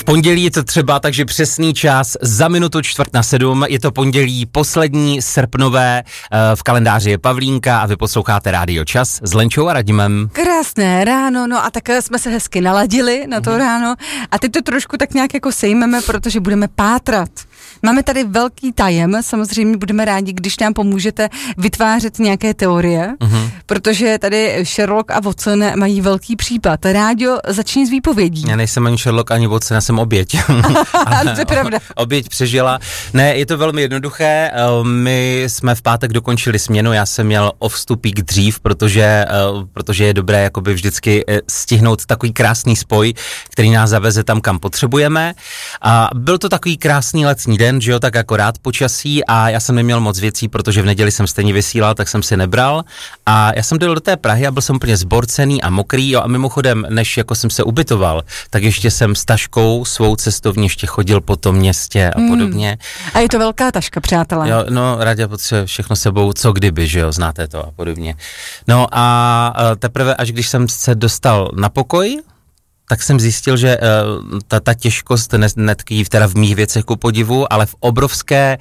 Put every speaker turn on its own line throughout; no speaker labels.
Pondělí je to třeba, takže přesný čas za minutu 6:45. Je to pondělí poslední srpnové, v kalendáři je Pavlínka a vy posloucháte Rádio Čas s Lenčou a Radimem.
Krásné ráno, no a tak jsme se hezky naladili na to ráno a teď to trošku tak nějak jako sejmeme, protože budeme pátrat. Máme tady velký tajem, samozřejmě budeme rádi, když nám pomůžete vytvářet nějaké teorie, protože tady Sherlock a Watson mají velký případ. Rádio, začni s výpovědí.
Já nejsem ani Sherlock, ani Watson, já jsem oběť.
To je pravda.
Oběť přežila. Ne, je to velmi jednoduché. My jsme v pátek dokončili směnu, já jsem měl o vstupík dřív, protože je dobré jakoby vždycky stihnout takový krásný spoj, který nás zaveze tam, kam potřebujeme. A byl to takový krásný letní den, že jo, tak akorát počasí a já jsem neměl moc věcí, protože v neděli jsem stejně vysílal, tak jsem si nebral a já jsem dojel do té Prahy a byl jsem úplně zborcený a mokrý, jo, a mimochodem, než jako jsem se ubytoval, tak ještě jsem s taškou svou cestovní ještě chodil po tom městě a podobně.
A je to velká taška, přátelé.
Jo, no, Radě potřebuje všechno sebou, co kdyby, že jo, znáte to a podobně. No a teprve, až když jsem se dostal na pokoj, tak jsem zjistil, že ta těžkost netkví teda v mých věcech ku podivu, ale v obrovské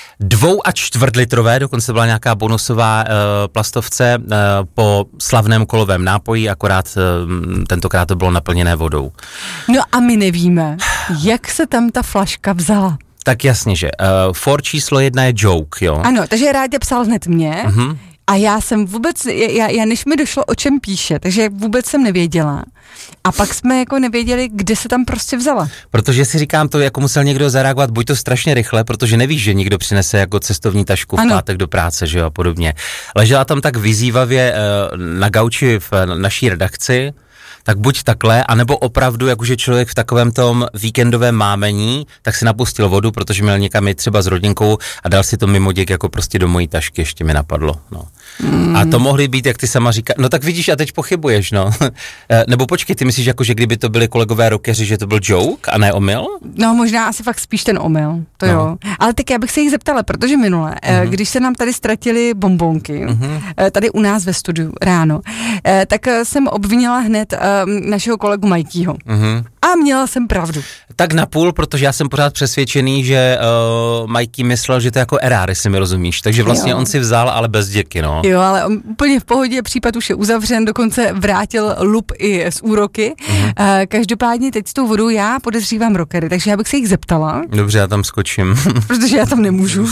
2,25 litrové, dokonce byla nějaká bonusová plastovce po slavném kolovém nápoji, akorát tentokrát to bylo naplněné vodou.
No a my nevíme, jak se tam ta flaška vzala.
Tak jasně, že for číslo 1 je joke, jo.
Ano, takže Rádě psal hned mě. A já jsem vůbec, já než mi došlo, o čem píše, takže vůbec jsem nevěděla. A pak jsme jako nevěděli, kde se tam prostě vzala.
Protože si říkám, to jako musel někdo zareagovat, buď to strašně rychle, protože nevíš, že někdo přinese jako cestovní tašku v pátek do práce, že jo, a podobně. Ležela tam tak vyzývavě na gauči v naší redakci, tak buď takhle, anebo opravdu, jak už je člověk v takovém tom víkendovém mámení, tak si napustil vodu, protože měl někam jít třeba s rodinkou a dal si to mimoděk jako prostě do mojí tašky, ještě mi napadlo, no. A to mohly být, jak ty sama říká, no tak vidíš a teď pochybuješ, no. Nebo počkej, ty myslíš jako, že kdyby to byli kolegové rockeři, že to byl joke a ne omyl?
No možná asi fakt spíš ten omyl, to jo. Ale tak já bych se jich zeptala, protože minule, když se nám tady ztratily bonbonky, tady u nás ve studiu ráno, tak jsem obvinila hned našeho kolegu Majkýho. A měla jsem pravdu.
Tak napůl, protože já jsem pořád přesvědčený, že Majký myslel, že to je jako erár, jestli mi rozumíš. Takže vlastně on si vzal, ale bez děky, no.
Jo, ale úplně v pohodě, případ už je uzavřen, dokonce vrátil lup i s úroky. Každopádně teď s tou vodou já podezřívám rockery, takže já bych se jich zeptala.
Dobře, já tam skočím.
Protože já tam nemůžu.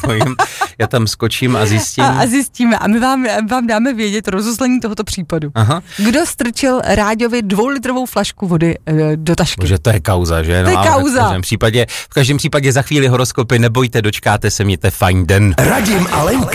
Já tam skočím a zjistím.
A zjistíme. A my vám dáme vědět rozoslení tohoto případu. Kdo strčil Ráďovi 2litrovou flašku vody do tašky?
Bože, to je kauza, že?
To je kauza.
V každém případě za chvíli horoskopy, nebojte, dočkáte se, mějte fajn den.
Radim a Lenka.